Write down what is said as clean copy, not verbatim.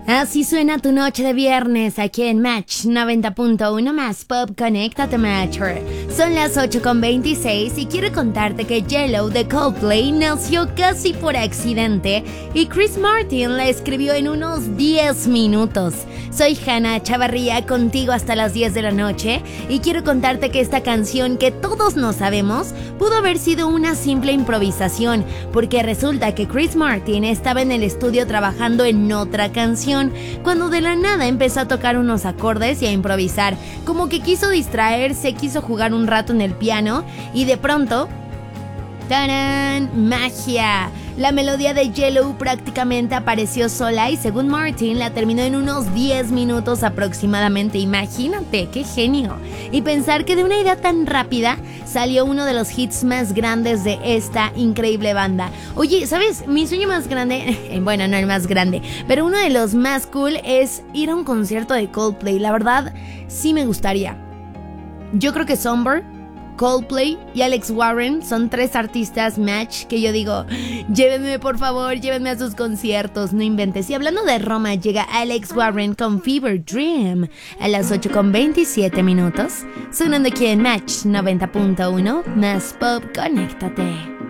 Así suena tu noche de viernes aquí en Match 90.1 más Pop. Conéctate, Matcher. Son las 8:26 y quiero contarte que Yellow de Coldplay nació casi por accidente y Chris Martin la escribió en unos 10 minutos. Soy Hannah Chavarría, contigo hasta las 10 de la noche y quiero contarte que esta canción que todos no sabemos pudo haber sido una simple improvisación, porque resulta que Chris Martin estaba en el estudio trabajando en otra canción cuando de la nada empezó a tocar unos acordes y a improvisar, como que quiso distraerse, quiso jugar un rato en el piano y de pronto... ¡tarán! ¡Magia! La melodía de Yellow prácticamente apareció sola y según Martin la terminó en unos 10 minutos aproximadamente. Imagínate, qué genio. Y pensar que de una idea tan rápida salió uno de los hits más grandes de esta increíble banda. Oye, ¿sabes? Mi sueño más grande, bueno, no el más grande, pero uno de los más cool es ir a un concierto de Coldplay. La verdad, sí me gustaría. Yo creo que Somber, Coldplay y Alex Warren son 3 artistas match que yo digo, llévenme por favor, llévenme a sus conciertos, no inventes. Y hablando de Roma, llega Alex Warren con Fever Dream a las 8:27 minutos, sonando aquí en Match 90.1 más Pop. Conéctate.